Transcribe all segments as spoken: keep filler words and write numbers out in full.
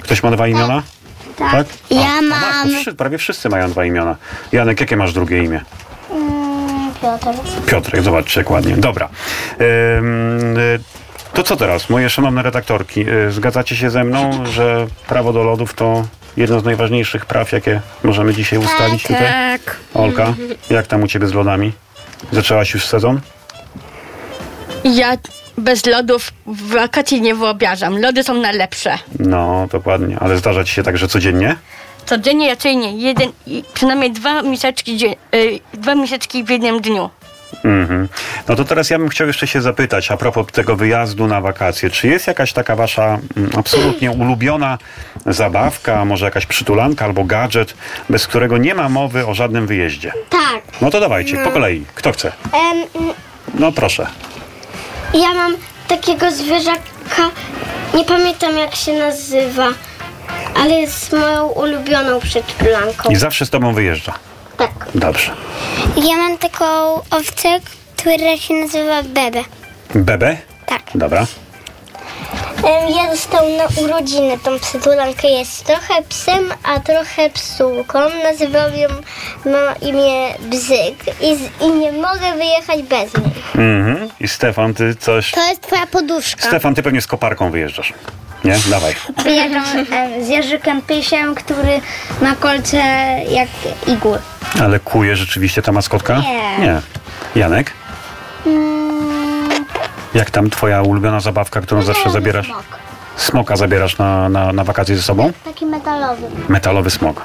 Ktoś ma dwa imiona? Tak. Tak? A, Ja a, mam... no, prawie wszyscy mają dwa imiona. Janek, jakie masz drugie imię? Mm, Piotr. Piotrek, zobaczcie jak ładnie. Dobra. Ym, y, to co teraz? Moje szanowne redaktorki, y, zgadzacie się ze mną, że prawo do lodów to jedno z najważniejszych praw, jakie możemy dzisiaj ustalić tutaj? Tak. Olka, jak tam u ciebie z lodami? Zaczęłaś już sezon? Ja bez lodów w wakacje nie wyobrażam. Lody są najlepsze. No, dokładnie. Ale zdarza ci się tak, że codziennie? Codziennie raczej nie. Jeden, i przynajmniej dwa miseczki, dzie- y, dwa miseczki w jednym dniu. Mhm. No to teraz ja bym chciał jeszcze się zapytać a propos tego wyjazdu na wakacje. Czy jest jakaś taka wasza mm, absolutnie ulubiona zabawka, może jakaś przytulanka albo gadżet, bez którego nie ma mowy o żadnym wyjeździe? Tak. No to dawajcie, po kolei. Kto chce? Em, No proszę. ja mam takiego zwierzaka, nie pamiętam jak się nazywa, ale jest moją ulubioną przytulanką. I zawsze z tobą wyjeżdża. Tak. Dobrze. Ja mam taką owcę, która się nazywa Bebe. Bebe? Tak. Dobra. Ja dostałam na urodziny tą przytulankę. Jest trochę psem, a trochę psułką. Nazywam ją na imię Bzyk i, z, i nie mogę wyjechać bez niej. Mhm. I Stefan, ty coś... To jest twoja poduszka. Stefan, ty pewnie z koparką wyjeżdżasz. Nie? Dawaj. Wyjeżdżam z Jerzykiem Pysiem, który ma kolce jak igły. Ale kuje rzeczywiście ta maskotka? Nie. Nie. Janek? Mm, Jak tam twoja ulubiona zabawka, którą zawsze zabierasz? smok. Smoka zabierasz na, na, na wakacje ze sobą? Taki metalowy. Metalowy smok.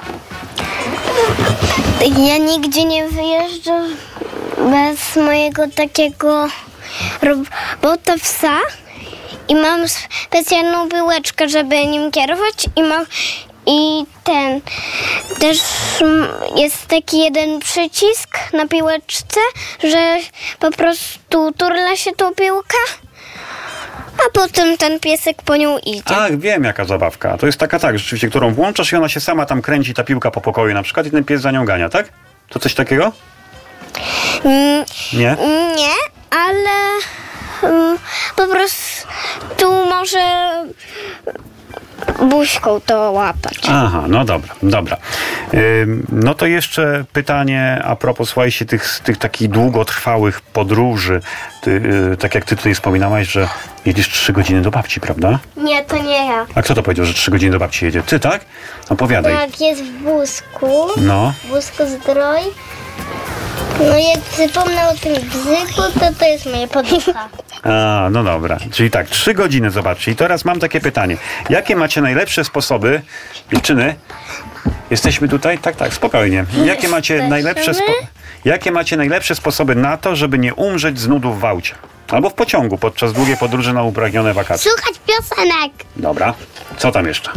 Ja nigdzie nie wyjeżdżam bez mojego takiego robota psa i mam specjalną piłeczkę, żeby nim kierować i mam i ten też jest taki jeden przycisk na piłeczce, że po prostu turla się tą piłkę, a potem ten piesek po nią idzie. Ach, wiem jaka zabawka. To jest taka tak, rzeczywiście, którą włączasz i ona się sama tam kręci, ta piłka po pokoju na przykład i ten pies za nią gania, tak? To coś takiego? Mm, Nie? Nie, ale um, po prostu może buźką to łapać. Aha, no dobra, dobra. Ym, no to jeszcze pytanie a propos, słuchajcie, tych, tych takich długotrwałych podróży. Ty, y, tak jak ty tutaj wspominałaś, że jedziesz trzy godziny do babci, prawda? Nie, to nie ja. A kto to powiedział, że trzy godziny do babci jedzie? Ty, tak? Opowiadaj. Jak jest w wózku, No. wózku zdroj, no jak przypomnę o tym bzyku, to to jest moja poducha. A, no dobra. Czyli tak, trzy godziny, zobaczcie. I teraz mam takie pytanie. Jakie macie najlepsze sposoby, dziewczyny? Jesteśmy tutaj? Tak, tak, spokojnie. Jakie macie Jesteśmy. najlepsze spo- Jakie macie najlepsze sposoby na to, żeby nie umrzeć z nudów w aucie? Albo w pociągu podczas długiej podróży na upragnione wakacje. Słuchać piosenek. Dobra. Co tam jeszcze?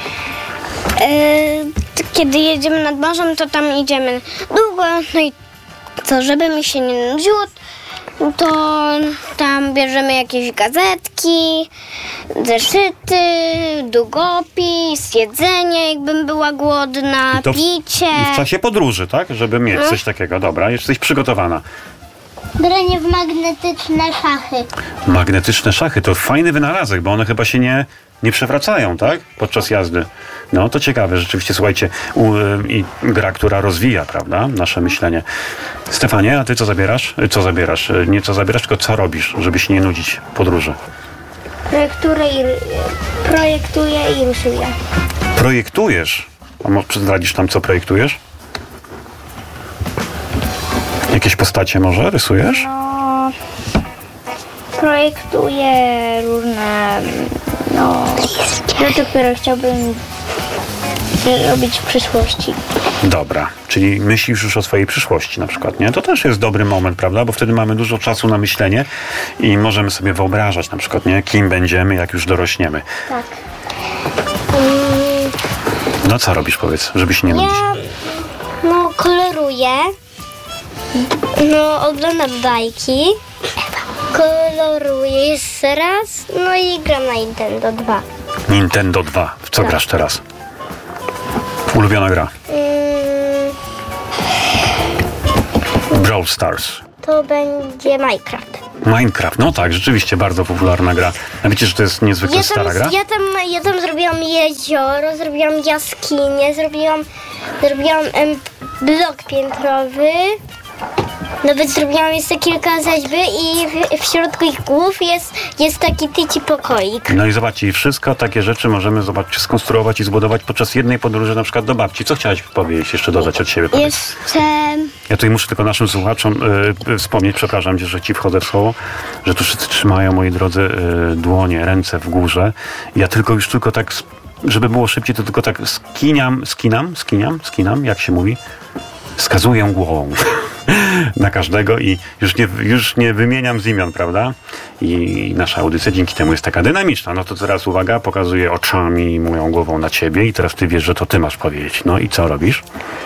Yy, kiedy jedziemy nad morzem, to tam idziemy długo, no i co, żeby mi się nie nudziło, to tam bierzemy jakieś gazetki, zeszyty, długopis, jedzenie, jakbym była głodna, I to w- picie. I w czasie podróży, tak? Żeby mieć No. coś takiego. Dobra, jesteś przygotowana. Granie w magnetyczne szachy. Magnetyczne szachy to fajny wynalazek, bo one chyba się nie, nie przewracają, tak? Podczas jazdy. No to ciekawe, rzeczywiście, słuchajcie, u, y, i gra, która rozwija, prawda? Nasze myślenie. Stefanie, a ty co zabierasz? Y, Co zabierasz? Y, Nie co zabierasz, tylko co robisz, żeby się nie nudzić w podróży? Projektuję i, projektuję i rysuję. Projektujesz? A może zdradzisz nam, co projektujesz? Jakieś postacie może rysujesz? No, projektuję różne, no, rzeczy, które chciałbym robić w przyszłości. Dobra, czyli myślisz już o swojej przyszłości na przykład, nie? To też jest dobry moment, prawda? Bo wtedy mamy dużo czasu na myślenie i możemy sobie wyobrażać na przykład, nie? Kim będziemy, jak już dorośniemy. Tak. Mm, No co robisz, powiedz, żeby się nie nudzić? ja, no, koloruję. No, oglądam bajki. Koloruję jeszcze raz. No i gram na Nintendo dwa. Nintendo dwa. W co Tak. grasz teraz? Ulubiona gra? Mm, Brawl Stars. to będzie Minecraft. Minecraft, no tak, rzeczywiście bardzo popularna gra. A wiecie, że to jest niezwykle Ja stara gra? tam, ja, tam, ja tam zrobiłam jezioro, zrobiłam jaskinię, zrobiłam, zrobiłam em, blok piętrowy. Nawet zrobiłam jeszcze kilka rzeźby i w, w środku ich głów jest, jest taki tyci pokoik. No i zobaczcie, i wszystko takie rzeczy możemy zobaczyć, skonstruować i zbudować podczas jednej podróży, na przykład do babci. Co chciałaś powiedzieć, jeszcze dodać od siebie? Powiedz. Jeszcze... Ja tutaj muszę tylko naszym słuchaczom y, wspomnieć, przepraszam cię, że ci wchodzę w słowo, że tu wszyscy trzymają, moi drodzy, y, dłonie, ręce w górze. Ja tylko już tylko tak, żeby było szybciej, to tylko tak skiniam, skinam, skiniam, skinam, jak się mówi? Wskazuję głową na każdego i już nie, już nie wymieniam z imion, prawda? I nasza audycja dzięki temu jest taka dynamiczna. No to teraz uwaga, pokazuję oczami moją głową na ciebie i teraz ty wiesz, że to ty masz powiedzieć. No i co robisz?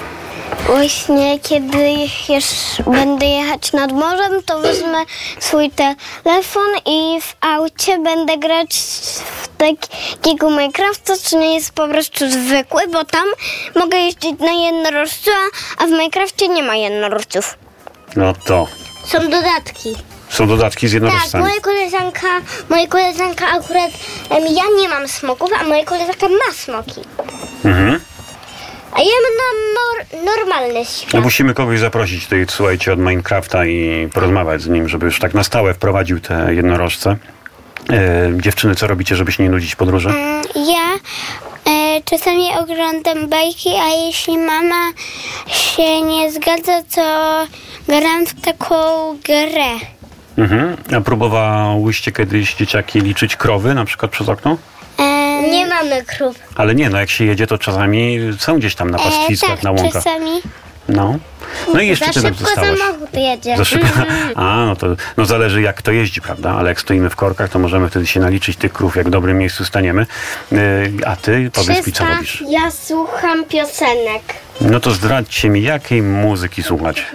Właśnie kiedy już będę jechać nad morzem, to wezmę swój telefon i w aucie będę grać w takiego Minecrafta, co nie jest po prostu zwykły, bo tam mogę jeździć na jednorożcu, a w Minecrafcie nie ma jednorożców. No to Są dodatki. są dodatki z Tak, jednorożcami. moja koleżanka, moja koleżanka akurat, em, ja nie mam smoków, a moja koleżanka ma smoki. Mhm. A ja mam na mor- normalny No świat. musimy kogoś zaprosić tutaj, słuchajcie, od Minecrafta i porozmawiać z nim, żeby już tak na stałe wprowadził te jednorożce. E, dziewczyny, co robicie, żeby się nie nudzić w podróży? Ja e, czasami oglądam bajki, a jeśli mama się nie zgadza, to gram w taką grę. Mhm. A próbowałyście kiedyś, dzieciaki, liczyć krowy na przykład przez okno? E, nie mamy krów. Ale nie, no jak się jedzie, to czasami są gdzieś tam na pastwiskach, tak, na łąkach. czasami. No. No i jeszcze Za ty nam szybko zostałaś. samochód jedzie. Za szybko. A, no to no zależy jak kto jeździ, prawda? Ale jak stoimy w korkach, to możemy wtedy się naliczyć tych krów, jak w dobrym miejscu staniemy. Yy, a ty powiedz mi, co robisz? Ja słucham piosenek. No to zdradźcie mi, jakiej muzyki słuchać.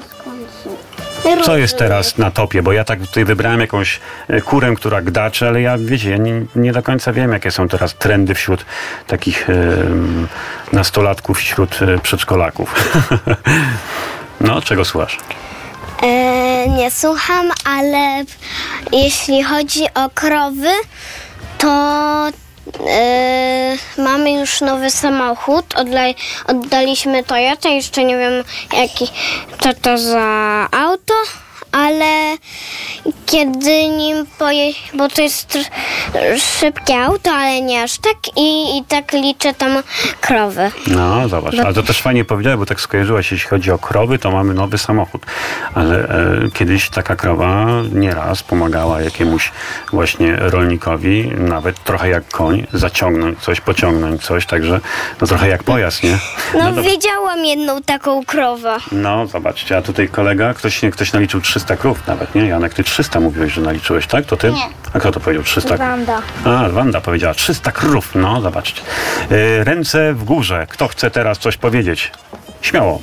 Co jest teraz na topie? Bo ja tak tutaj wybrałem jakąś e, kurę, która gdaczy, ale ja, wiecie, ja nie, nie do końca wiem, jakie są teraz trendy wśród takich e, nastolatków, wśród e, przedszkolaków. No, czego słuchasz? E, nie słucham, ale jeśli chodzi o krowy, to e, mamy już nowy samochód. Odla- oddaliśmy Toyota, jeszcze nie wiem jaki, co to za auto, ale kiedy nim poje, bo to jest tr- szybkie auto, ale nie aż tak i, i tak liczę tam krowy. No, zobacz. Ale to też fajnie powiedziałeś, bo tak skojarzyłaś, jeśli chodzi o krowy, to mamy nowy samochód. Ale e, kiedyś taka krowa nieraz pomagała jakiemuś właśnie rolnikowi, nawet trochę jak koń, zaciągnąć coś, pociągnąć coś, także no trochę jak pojazd, nie? No, to- wiedziałam jedną taką krowę. No, zobaczcie, a tutaj kolega, ktoś, ktoś naliczył trzysta krów nawet, nie? Janek, ty trzysta mówiłeś, że naliczyłeś, tak? To ty? Nie. A kto to powiedział? trzysta? Wanda. A, Wanda powiedziała trzysta krów, no, zobaczcie. Yy, ręce w górze. Kto chce teraz coś powiedzieć? Śmiało.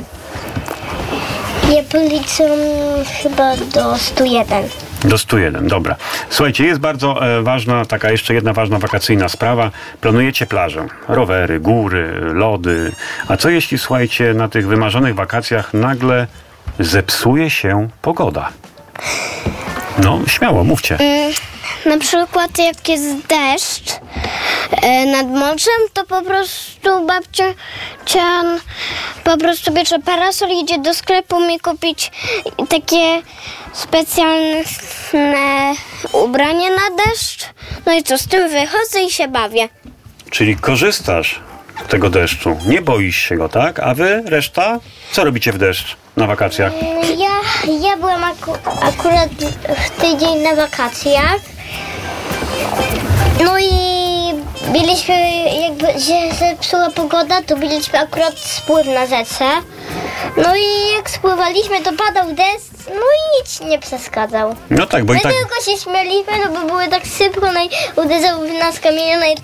Ja policzę chyba do stu jeden. Do stu jeden, dobra. Słuchajcie, jest bardzo e, ważna, taka jeszcze jedna ważna wakacyjna sprawa. Planujecie plażę, rowery, góry, lody. A co jeśli, słuchajcie, na tych wymarzonych wakacjach nagle zepsuje się pogoda? No, śmiało, mówcie. Na przykład jak jest deszcz e, nad morzem, to po prostu babcia cian, po prostu bierze parasol i idzie do sklepu mi kupić takie specjalne ubranie na deszcz. No i co, z tym wychodzę i się bawię. Czyli korzystasz z tego deszczu, nie boisz się go, tak? A wy, reszta, co robicie w deszcz na wakacjach? Ja, ja byłam aku- akurat w tydzień na wakacjach. No i byliśmy, jakby się zepsuła pogoda, to byliśmy akurat spływ na rzece. No i jak spływaliśmy, to padał deszcz, no i nic nie przeszkadzał. No tak, bo i My tak... tylko się śmieliśmy, no bo były tak szybko, no i uderzały w nas kamienie, no i...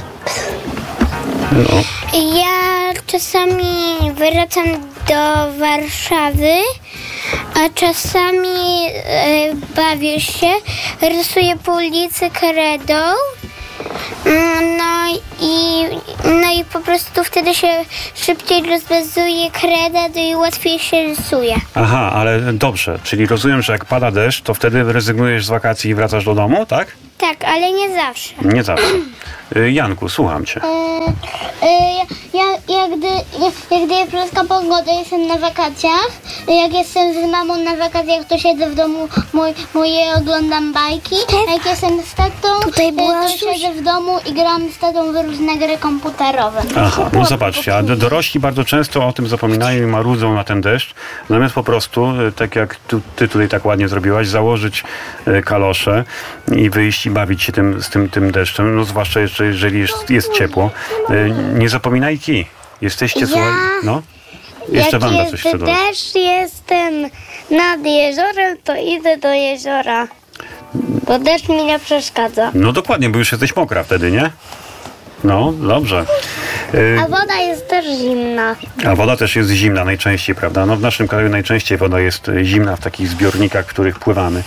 No. Ja czasami wracam do Warszawy, a czasami e, bawię się, rysuję po ulicy kredą. Mm, No i, no i po prostu wtedy się szybciej rozwiązuje kredę i łatwiej się rysuje. Aha, ale dobrze, czyli rozumiem, że jak pada deszcz, to wtedy rezygnujesz z wakacji i wracasz do domu, tak? Tak, ale nie zawsze. Nie zawsze. Y, Janku, słucham cię. Yy, yy, ja, ja, gdy, ja, ja gdy jest polska pogoda, jestem na wakacjach. Jak jestem z mamą na wakacjach, to siedzę w domu mój, moje oglądam bajki. A jak jestem z tatą, Tutaj była to siedzę w domu i gram z tatą w różne gry komputerowe. Aha, no zobaczcie, a do- dorośli bardzo często o tym zapominają i marudzą na ten deszcz, zamiast po prostu, y, tak jak tu, ty tutaj tak ładnie zrobiłaś, założyć y, kalosze i wyjść i bawić się tym, z tym, tym deszczem, no zwłaszcza jeszcze jeżeli jest, jest ciepło. Y, nie zapominaj kij. Jesteście, słuchaj, no? Jeszcze Jak Wanda jest coś chce dodać. deszcz, jestem nad jeziorem, to idę do jeziora. Bo deszcz mi nie przeszkadza. No dokładnie, bo już jesteś mokra wtedy, nie? No, dobrze. Y, A woda jest też zimna. A woda też jest zimna najczęściej, prawda? No w naszym kraju najczęściej woda jest y, zimna w takich zbiornikach, w których pływamy.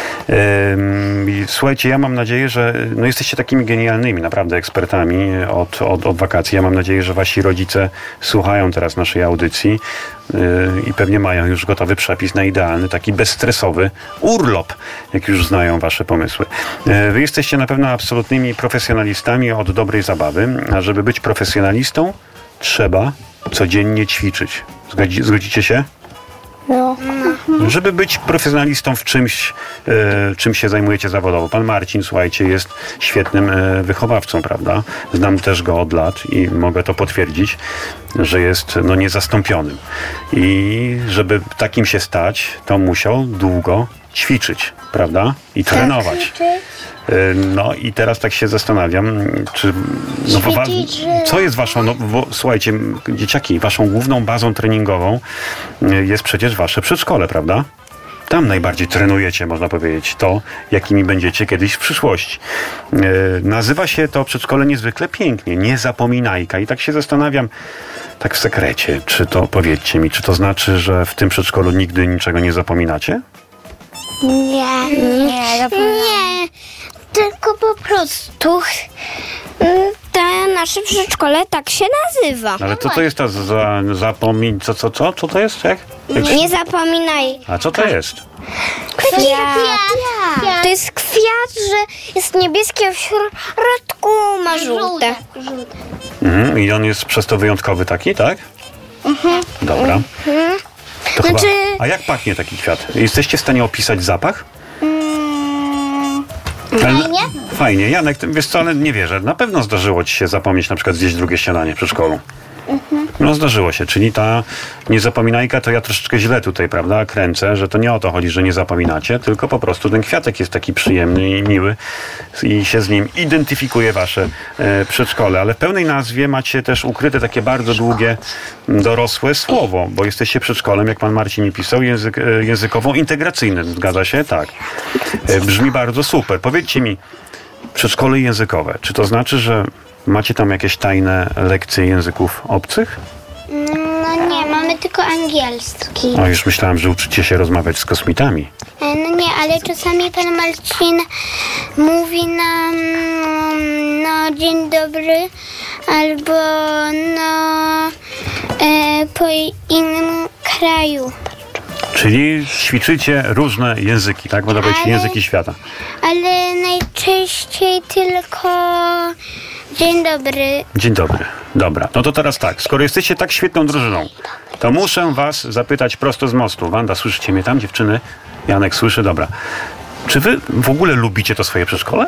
Ym, i Słuchajcie, ja mam nadzieję, że y, no jesteście takimi genialnymi, naprawdę ekspertami od, od, od wakacji. Ja mam nadzieję, że wasi rodzice słuchają teraz naszej audycji y, i pewnie mają już gotowy przepis na idealny, taki bezstresowy urlop, jak już znają wasze pomysły. Y, Wy jesteście na pewno absolutnymi profesjonalistami od dobrej zabawy, a żeby być profesjonalistą, trzeba codziennie ćwiczyć. Zgodzi, zgodzicie się? No. Żeby być profesjonalistą w czymś, e, czym się zajmujecie zawodowo. Pan Marcin, słuchajcie, jest świetnym e, wychowawcą, prawda? Znam też go od lat i mogę to potwierdzić, że jest no, niezastąpionym. I żeby takim się stać, to musiał długo ćwiczyć, prawda? I trenować. E, No i teraz tak się zastanawiam, czy no, bo wa- Ćwiczyć, że- co jest waszą, no bo, słuchajcie, m, dzieciaki, waszą główną bazą treningową y, jest przecież wasze przedszkole, prawda? Tam najbardziej trenujecie, można powiedzieć, to, jakimi będziecie kiedyś w przyszłości. E, nazywa się to przedszkole niezwykle pięknie, Niezapominajka. I tak się zastanawiam, tak w sekrecie, czy to, powiedzcie mi, czy to znaczy, że w tym przedszkolu nigdy niczego nie zapominacie? Nie, nie, nie. Tylko po prostu y, te nasze przedszkole tak się nazywa. Ale co to jest ta za, zapomin... Co, co, co? Co to jest? Jak? Jak... Nie zapominaj. A co to jest? Kwiat. To jest kwiat, że jest niebieski, a w środku ma żółte. Mhm. I on jest przez to wyjątkowy taki, tak? Mhm. Dobra. To chyba... Znaczy- A jak pachnie taki kwiat? Jesteście w stanie opisać zapach? Fajnie? Fajnie. Janek, ty, wiesz co, ale nie wierzę. Na pewno zdarzyło ci się zapomnieć na przykład zjeść drugie śniadanie w przedszkolu. No zdarzyło się, czyli ta niezapominajka to ja troszeczkę źle tutaj, prawda, kręcę, że to nie o to chodzi, że nie zapominacie, tylko po prostu ten kwiatek jest taki przyjemny i miły i się z nim identyfikuje wasze e, przedszkole, ale w pełnej nazwie macie też ukryte takie bardzo długie, dorosłe słowo, bo jesteście przedszkolem, jak pan Marcin mi pisał, język, e, językowo-integracyjnym, zgadza się? Tak. E, brzmi bardzo super. Powiedzcie mi, przedszkole językowe, czy to znaczy, że macie tam jakieś tajne lekcje języków obcych? No nie, mamy tylko angielski. O, już myślałem, że uczycie się rozmawiać z kosmitami. E, No nie, ale czasami pan Marcin mówi nam no dzień dobry albo no e, po innym kraju. Czyli ćwiczycie różne języki, tak? Można powiedzieć Ale- języki świata. Ale najczęściej tylko dzień dobry. Dzień dobry. Dobra, no to teraz tak. Skoro jesteście tak świetną drużyną, to muszę was zapytać prosto z mostu. Wanda, słyszycie mnie tam, dziewczyny? Janek słyszy, dobra. Czy wy w ogóle lubicie to swoje przedszkole?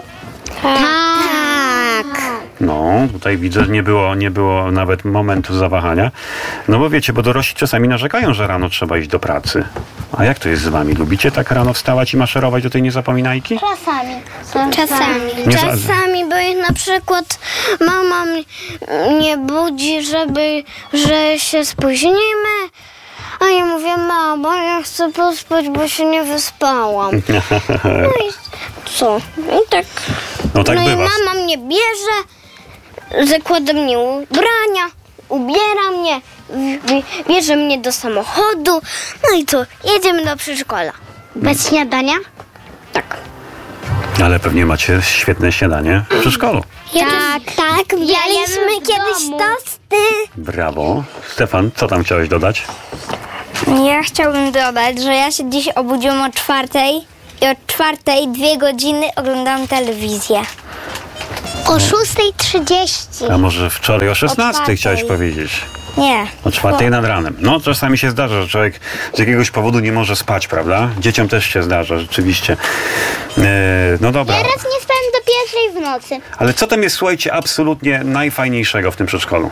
Tak. No, tutaj widzę, nie było, nie było nawet momentu zawahania. No bo wiecie, bo dorośli czasami narzekają, że rano trzeba iść do pracy. A jak to jest z wami? Lubicie tak rano wstawać i maszerować do tej niezapominajki? Czasami. Czasami. Nie za- Czasami, bo jak na przykład mama m- mnie budzi, żeby, że się spóźnimy, a ja mówię, mama, ja chcę pospać, bo się nie wyspałam. No i co? I tak. No tak no i bywa. mama mnie bierze, zakłada mnie ubrania, ubiera mnie, w- w- bierze mnie do samochodu, no i co? Jedziemy do przedszkola. Bez śniadania? Tak. Ale pewnie macie świetne śniadanie w przedszkolu. Tak, tak. Mieliśmy kiedyś tosty. Brawo. Stefan, co tam chciałeś dodać? Ja chciałbym dodać, że ja się dziś obudziłam o czwartej i od czwartej dwie godziny oglądałam telewizję. O szóstej trzydzieści. A może wczoraj o szesnastej czwartej. chciałeś powiedzieć? Nie. O czwartej nad ranem. No, czasami się zdarza, że człowiek z jakiegoś powodu nie może spać, prawda? Dzieciom też się zdarza, rzeczywiście. E, no dobra. Ja raz nie spałem do pierwszej w nocy. Ale co tam jest, słuchajcie, absolutnie najfajniejszego w tym przedszkolu?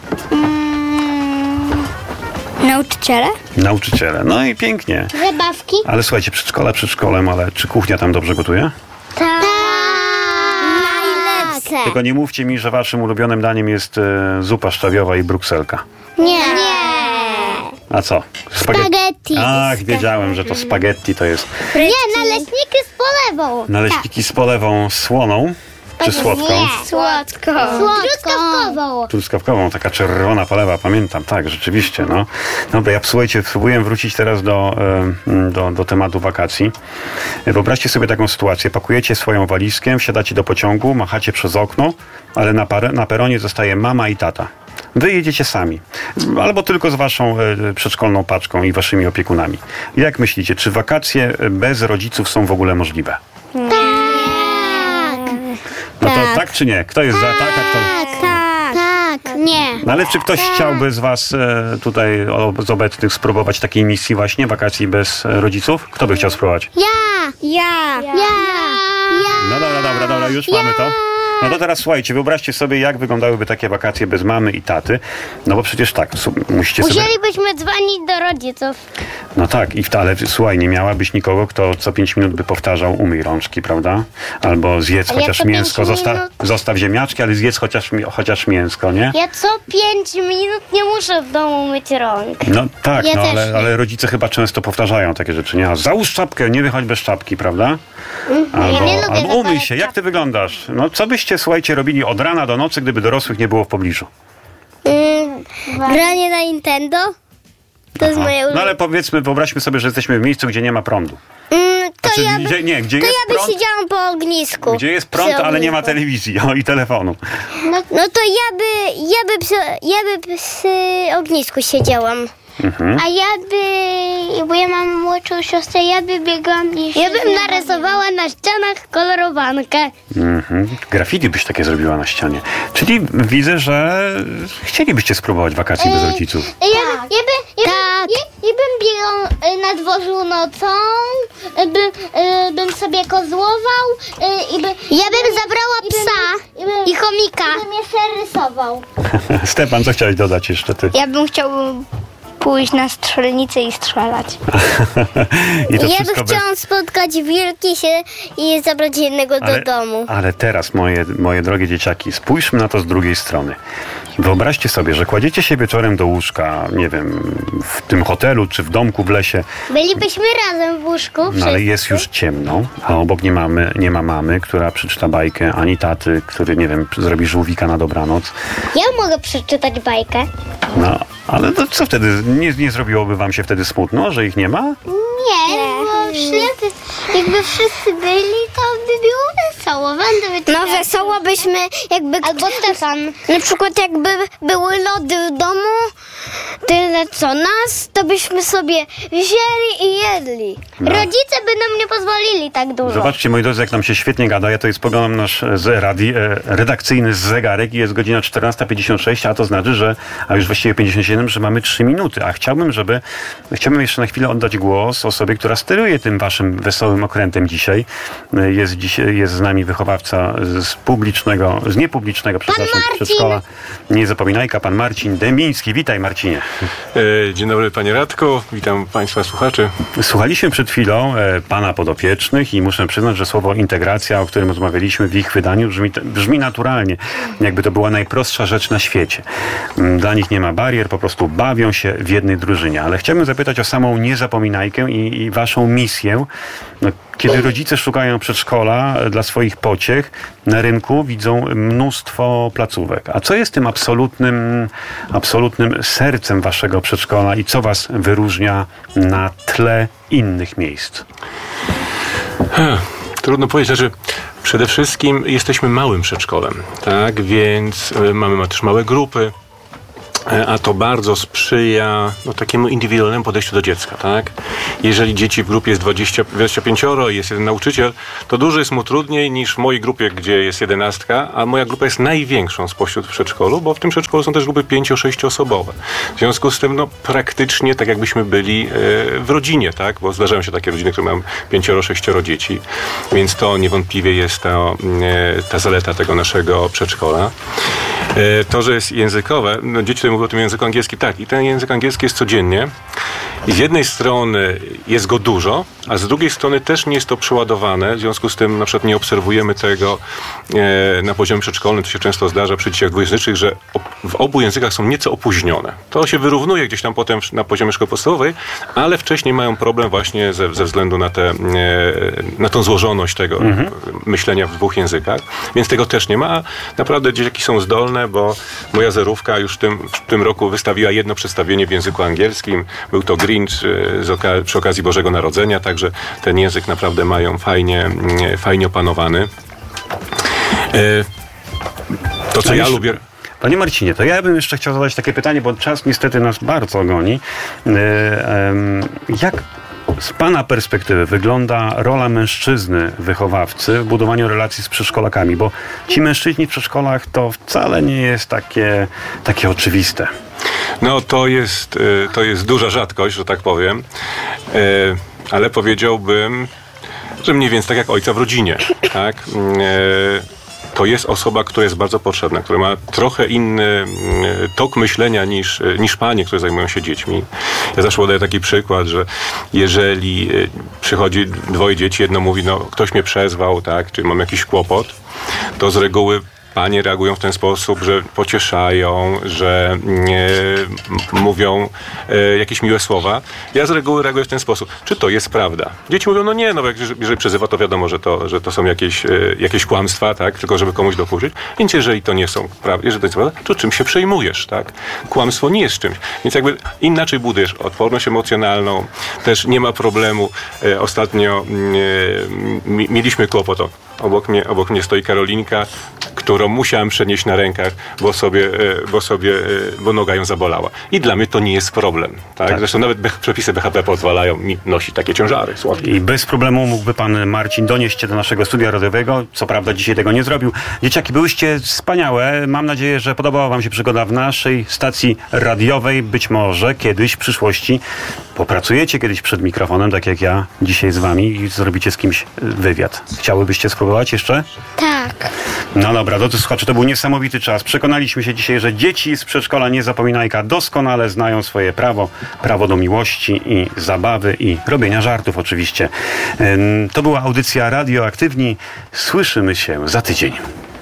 Nauczyciele? Nauczyciele. No i pięknie. Zabawki? Ale słuchajcie, przedszkola przedszkolem, ale czy kuchnia tam dobrze gotuje? Tak. Najlepsze. Tylko nie mówcie mi, że waszym ulubionym daniem jest e, zupa szczawiowa i brukselka. Nie. Nie. A co? Spaghetti. Ach, wiedziałem, że to spaghetti to jest Nie, naleśniki z polewą. naleśniki z polewą słoną czy słodką? Nie. Słodką. Truskawkową. Truskawkową, taka czerwona polewa, pamiętam, tak, rzeczywiście, no. Dobra, ja słuchajcie, spróbuję wrócić teraz do, e, do, do tematu wakacji. Wyobraźcie sobie taką sytuację, pakujecie swoją walizkę, wsiadacie do pociągu, machacie przez okno, ale na, par- na peronie zostaje mama i tata. Wy jedziecie sami, albo tylko z waszą e, przedszkolną paczką i waszymi opiekunami. Jak myślicie, czy wakacje bez rodziców są w ogóle możliwe? No to tak czy nie? Kto jest za tak, a kto... Tak, tak, nie. No ale czy ktoś chciałby z was e, tutaj o, z obecnych spróbować takiej misji właśnie, wakacji bez e, rodziców? Kto by chciał spróbować? Ja. Ja. Ja. Ja. No dobra, dobra, dobra, już mamy to. No to teraz słuchajcie, wyobraźcie sobie, jak wyglądałyby takie wakacje bez mamy i taty. No bo przecież tak, su- musicie sobie... Musielibyśmy dzwonić do rodziców. No tak, i w ale słuchaj, nie miałabyś nikogo, kto co pięć minut by powtarzał umyj rączki, prawda? Albo zjedz Ale ja chociaż co pięć mięsko, zosta- minut- zostaw ziemniaczki, ale zjedz chociaż, mi- chociaż mięsko, nie? Ja co pięć minut nie muszę w domu myć rąk. No tak, Ja no też ale, nie. ale rodzice chyba często powtarzają takie rzeczy, nie? A załóż czapkę, nie wychodź bez czapki, prawda? Albo, ja nie lubię albo umyj zakładać się, jak ty wyglądasz? No co byście, słuchajcie, robili od rana do nocy, gdyby dorosłych nie było w pobliżu? Mm, granie na Nintendo? To jest Aha. moje No ulubione. ale powiedzmy, wyobraźmy sobie, że jesteśmy w miejscu, gdzie nie ma prądu. Mm, to Znaczy, ja by, gdzie, nie, gdzie to jest ja by prąd, siedziałam po ognisku. gdzie jest prąd, Przy ale nie ma ognisku. telewizji o, i telefonu. No, no to ja by, ja by, przy, ja by przy ognisku siedziałam. Mhm. A ja by, bo ja mam młodszą siostrę, ja by biegłam i ja bym narysowała na ścianach kolorowankę. Mhm. Graffiti byś takie zrobiła na ścianie. Czyli widzę, że chcielibyście spróbować wakacji bez rodziców. Ja, by, ja, by, ja, tak. by, ja, ja bym biegał y, na dworzu nocą, y, by, y, bym sobie kozłował y, i by... Ja bym zabrała psa i, bym, i chomika. I bym jeszcze rysował. Stefan, co chciałeś dodać jeszcze ty? Ja bym chciał pójść na strzelnicę i strzelać. I to Ja wszystko bym bez... chciałam spotkać wilki się i zabrać jednego Ale, do domu. ale teraz, moje, moje drogie dzieciaki, spójrzmy na to z drugiej strony. Wyobraźcie sobie, że kładziecie się wieczorem do łóżka, nie wiem, w tym hotelu czy w domku w lesie, Bylibyśmy razem w łóżku. no ale jest już ciemno, a obok nie, mamy, nie ma mamy, która przeczyta bajkę, ani taty, który, nie wiem, zrobi żółwika na dobranoc. Ja mogę przeczytać bajkę. No, ale to co wtedy? Nie, nie zrobiłoby wam się wtedy smutno, że ich nie ma? Nie, bo wszyscy, jakby wszyscy byli, to by było wesoło. No wesoło byśmy, jakby... Albo Stefan. Na przykład jakby były lody w domu, tyle co nas, to byśmy sobie wzięli i jedli. No. Rodzice by nam nie pozwolili tak dużo. Zobaczcie, moi drodzy, jak nam się świetnie gada. Ja to jest spoglądam nasz z radi, e, redakcyjny zegarek i jest godzina czternasta pięćdziesiąt sześć, a to znaczy, że, a już właściwie pięćdziesiąt siedem, że mamy trzy minuty. A chciałbym, żeby, chciałbym jeszcze na chwilę oddać głos osobie, która steruje tym waszym wesołym okrętem dzisiaj. E, Jest, dziś, jest z nami wychowawca z publicznego, z niepublicznego, przepraszam, przedszkola Niezapominajka, pan Marcin Dębiński. Witaj, Marcinie. E, Dzień dobry, panie Radku, witam państwa słuchaczy. Słuchaliśmy przed chwilą e, pana podopiecznych i muszę przyznać, że słowo integracja, o którym rozmawialiśmy w ich wydaniu, brzmi, brzmi naturalnie, jakby to była najprostsza rzecz na świecie. Mm, Dla nich nie ma barier, po prostu bawią się w jednej drużynie. Ale chciałbym zapytać o samą Niezapominajkę i, i waszą misję. No, kiedy rodzice szukają przedszkola e, dla swoich pociech, na rynku widzą mnóstwo placówek. A co jest tym absolutnym, absolutnym sercem waszego przedszkola i co was wyróżnia na tle innych miejsc? Trudno powiedzieć, znaczy przede wszystkim jesteśmy małym przedszkolem, tak, więc y, mamy też małe grupy, a to bardzo sprzyja no, takiemu indywidualnemu podejściu do dziecka, tak? Jeżeli dzieci w grupie jest dwadzieścia, dwadzieścia pięcioro i jest jeden nauczyciel, to dużo jest mu trudniej niż w mojej grupie, gdzie jest jedenastka, a moja grupa jest największą spośród w przedszkolu, bo w tym przedszkolu są też grupy pięcio-sześcioosobowe. W związku z tym, no, praktycznie tak jakbyśmy byli e, w rodzinie, tak? Bo zdarzają się takie rodziny, które mają pięcioro, sześcioro dzieci, więc to niewątpliwie jest ta, e, ta zaleta tego naszego przedszkola. E, to, że jest językowe, no, dzieci tutaj mówią o tym języku angielskim, tak, i ten język angielski jest codziennie i z jednej strony jest go dużo, a z drugiej strony też nie jest to przeładowane, w związku z tym na przykład nie obserwujemy tego e, na poziomie przedszkolnym, to się często zdarza przy dzieciach dwujęzycznych, że op- w obu językach są nieco opóźnione. To się wyrównuje gdzieś tam potem na poziomie szkoły podstawowej, ale wcześniej mają problem właśnie ze, ze względu na, te, e, na tą złożoność tego mhm. myślenia w dwóch językach, więc tego też nie ma, a naprawdę dzieciaki są zdolne, bo moja zerówka już w tym, w tym roku wystawiła jedno przedstawienie w języku angielskim. Był to Grinch z oka- przy okazji Bożego Narodzenia, także ten język naprawdę mają fajnie, fajnie opanowany. To, co ja lubię... Panie Marcinie, to ja bym jeszcze chciał zadać takie pytanie, bo czas niestety nas bardzo goni. Jak z pana perspektywy wygląda rola mężczyzny wychowawcy w budowaniu relacji z przedszkolakami? Bo ci mężczyźni w przedszkolach to wcale nie jest takie, takie oczywiste. No to jest, to jest duża rzadkość, że tak powiem, ale powiedziałbym, że mniej więcej tak jak ojca w rodzinie, tak? To jest osoba, która jest bardzo potrzebna, która ma trochę inny tok myślenia niż, niż panie, które zajmują się dziećmi. Ja zawsze podaję taki przykład, że jeżeli przychodzi dwoje dzieci, jedno mówi, no ktoś mnie przezwał, tak, czy mam jakiś kłopot, to z reguły panie reagują w ten sposób, że pocieszają, że e, mówią e, jakieś miłe słowa. Ja z reguły reaguję w ten sposób. Czy to jest prawda? Dzieci mówią, no nie, no jak, jeżeli przezywa, to wiadomo, że to, że to są jakieś, e, jakieś kłamstwa, tak? Tylko żeby komuś dokuczyć. Więc jeżeli to nie są prawda, jeżeli to jest prawda, to czym się przejmujesz, tak? Kłamstwo nie jest czymś. Więc jakby inaczej budujesz odporność emocjonalną, też nie ma problemu. E, ostatnio e, mi, mieliśmy kłopot. O, obok mnie, obok mnie stoi Karolinka, którą musiałem przenieść na rękach, bo sobie, bo sobie, bo noga ją zabolała. I dla mnie to nie jest problem. Tak? Tak. Zresztą nawet przepisy B H P pozwalają mi nosić takie ciężary słodkie. I bez problemu mógłby pan Marcin donieść cię do naszego studia radiowego. Co prawda dzisiaj tego nie zrobił. Dzieciaki, byłyście wspaniałe. Mam nadzieję, że podobała wam się przygoda w naszej stacji radiowej. Być może kiedyś w przyszłości popracujecie kiedyś przed mikrofonem, tak jak ja dzisiaj z wami i zrobicie z kimś wywiad. Chciałybyście spróbować jeszcze? Tak. No dobra, drodzy słuchacze, to był niesamowity czas. Przekonaliśmy się dzisiaj, że dzieci z przedszkola Niezapominajka doskonale znają swoje prawo, prawo do miłości i zabawy i robienia żartów oczywiście. To była audycja Radioaktywni. Słyszymy się za tydzień.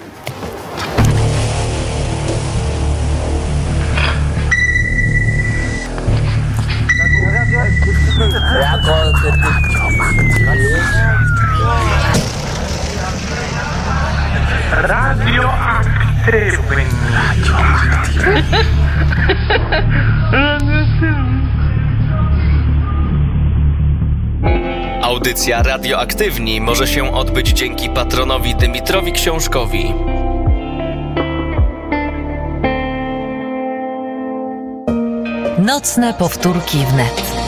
Radioaktywny. Audycja Radioaktywni może się odbyć dzięki patronowi Dymitrowi Książkowi. Nocne powtórki wnet.